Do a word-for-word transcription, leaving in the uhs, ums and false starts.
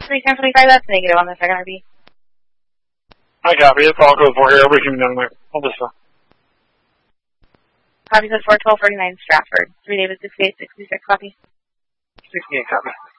three ten twenty-five, that's negative on the second R B. I copy. It's all code four here. Everybody can be done there. Hold this up. Copy says four twelve forty-nine Stratford. three David sixty-eight sixty-six, copy. sixty-eight, copy.